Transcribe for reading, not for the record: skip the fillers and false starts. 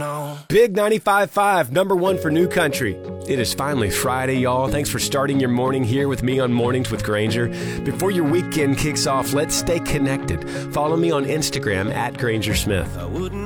down. Big 95.5, number one for new country. It is finally Friday, y'all. Thanks for starting your morning here with me on Mornings with Granger. Before your weekend kicks off, let's stay connected. Follow me on Instagram @GrangerSmith. I wouldn't